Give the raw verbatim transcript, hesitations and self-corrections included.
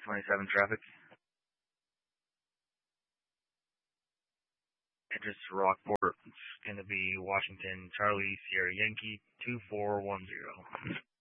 twenty-seven traffic. Address Rockport. It's going to be Washington Charlie Sierra Yankee two four one zero.